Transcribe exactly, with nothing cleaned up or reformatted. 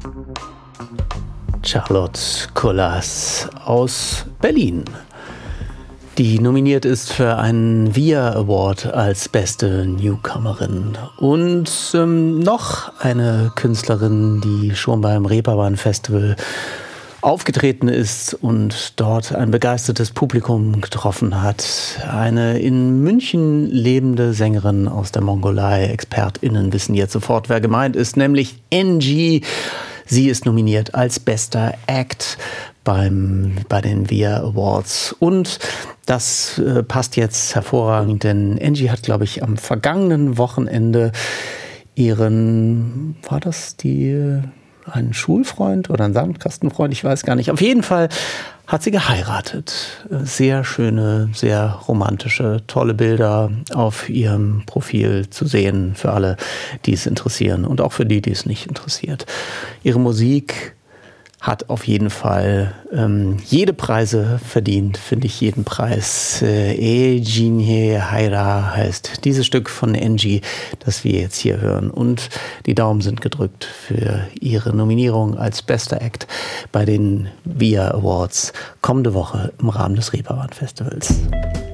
Charlotte Kolas aus Berlin, die nominiert ist für einen V I A Award als beste Newcomerin. Und ähm, noch eine Künstlerin, die schon beim Reeperbahn Festival aufgetreten ist und dort ein begeistertes Publikum getroffen hat. Eine in München lebende Sängerin aus der Mongolei. ExpertInnen wissen jetzt sofort, wer gemeint ist, nämlich Angie. Sie ist nominiert als bester Act beim, bei den V I A Awards. Und das äh, passt jetzt hervorragend, denn Angie hat, glaube ich, am vergangenen Wochenende ihren, war das die... einen Schulfreund oder einen Sandkastenfreund, ich weiß gar nicht. Auf jeden Fall hat sie geheiratet. Sehr schöne, sehr romantische, tolle Bilder auf ihrem Profil zu sehen für alle, die es interessieren und auch für die, die es nicht interessiert. Ihre Musik hat auf jeden Fall ähm, jede Preise verdient, finde ich jeden Preis. Äh, Ejinhe Haira heißt dieses Stück von Angie, das wir jetzt hier hören. Und die Daumen sind gedrückt für ihre Nominierung als bester Act bei den V I A Awards kommende Woche im Rahmen des Reeperbahn Festivals.